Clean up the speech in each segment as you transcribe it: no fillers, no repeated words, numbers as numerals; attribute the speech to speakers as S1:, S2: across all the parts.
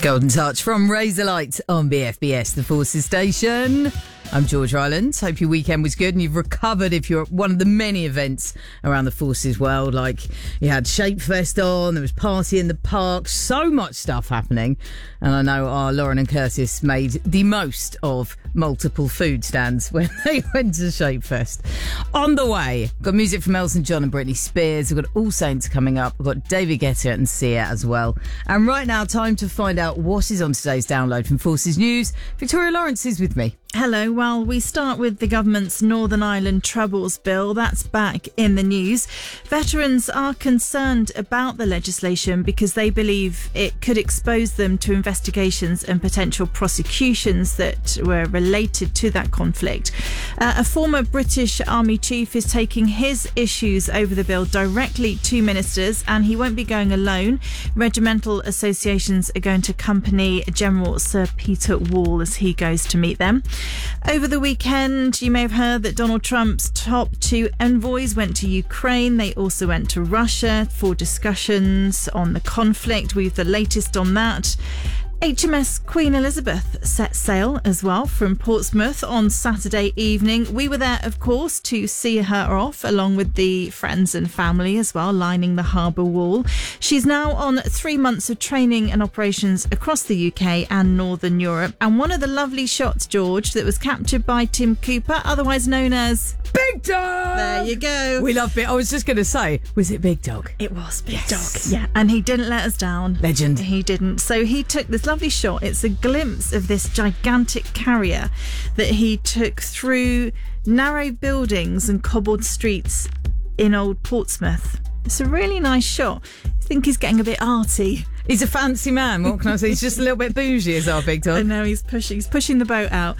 S1: Golden Touch from Razorlight on BFBS, the Forces Station. I'm George Rylands. Hope your weekend was good and you've recovered if you're at one of the many events around the Forces world. Like you had Shapefest on, there was Party in the Park, so much stuff happening. And I know our Lauren and Curtis made the most of multiple food stands when they went to Shapefest. On the way, got music from Elton John and Britney Spears. We've got All Saints coming up. We've got David Guetta and Sia as well. And right now, time to find out what is on today's download from Forces News. Victoria Lawrence is with me.
S2: Hello. Well, we start with the government's Northern Ireland Troubles Bill. That's back in the news. Veterans are concerned about the legislation because they believe it could expose them to investigations and potential prosecutions that were related to that conflict. A former British Army chief is taking his issues over the bill directly to ministers, and he won't be going alone. Regimental associations are going to accompany General Sir Peter Wall as he goes to meet them. Over the weekend, you may have heard that Donald Trump's top two envoys went to Ukraine. They also went to Russia for discussions on the conflict. We've the latest on that. HMS Queen Elizabeth set sail as well from Portsmouth on Saturday evening. We were there, of course, to see her off, along with the friends and family as well, lining the harbour wall. She's now on 3 months of training and operations across the UK and Northern Europe. And one of the lovely shots, George, that was captured by Tim Cooper, otherwise known as
S1: Big Dog!
S2: There you go.
S1: We love it. I was just going to say, was it Big Dog?
S2: It was Big
S1: Yes.
S2: Dog. Yeah, and he didn't let us down.
S1: Legend.
S2: He didn't. So he took this lovely shot. It's a glimpse of this gigantic carrier that he took through narrow buildings and cobbled streets in old Portsmouth. It's a really nice shot. I think he's getting a bit arty.
S1: He's a fancy man. What can I say? He's just a little bit bougie, is our Big Dog.
S2: I know he's pushing the boat out.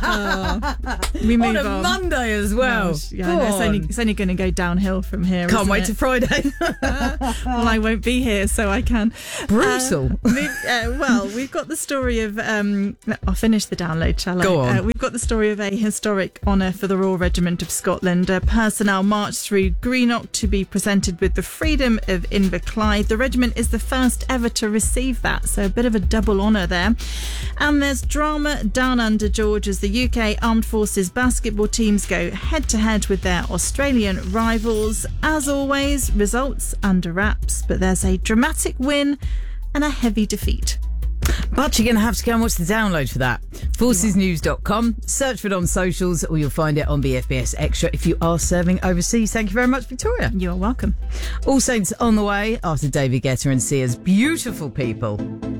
S2: We move
S1: on a Monday as well.
S2: Gosh, yeah, I know, it's only going to go downhill from here.
S1: Can't wait to Friday.
S2: Well, I won't be here, so I can.
S1: Brutal.
S2: We've got the story of. I'll finish the download, shall I?
S1: Go on.
S2: We've got the story of a historic honour for the Royal Regiment of Scotland. Personnel marched through Greenock to be presented with the Freedom of Inverclyde. The regiment is the first ever to receive that, so a bit of a double honour there. And there's drama down under, George, as the UK Armed Forces basketball teams go head to head with their Australian rivals. As always, results under wraps, but there's a dramatic win and a heavy defeat.
S1: But you're going to have to go and watch the download for that. Forcesnews.com. Search for it on socials, or you'll find it on BFBS Extra if you are serving overseas. Thank you very much, Victoria.
S2: You're welcome.
S1: All Saints on the way after David Guetta and Sia's Beautiful People.